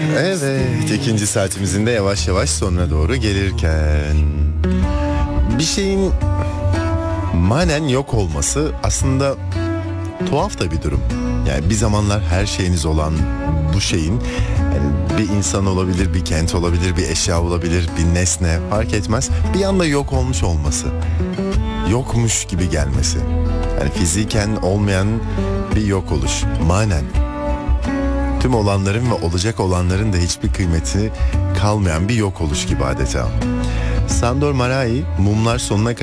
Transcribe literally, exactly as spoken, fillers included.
Evet, ikinci saatimizin de yavaş yavaş sonuna doğru gelirken bir şeyin manen yok olması aslında tuhaf da bir durum. Yani bir zamanlar her şeyiniz olan bu şeyin, yani bir insan olabilir, bir kent olabilir, bir eşya olabilir, bir nesne, fark etmez, bir anda yok olmuş olması, yokmuş gibi gelmesi. Yani fiziken olmayan bir yok oluş, manen. Tüm olanların ve olacak olanların da hiçbir kıymeti kalmayan bir yok oluş gibi adeta. Sandor Marai, mumlar sonuna kadar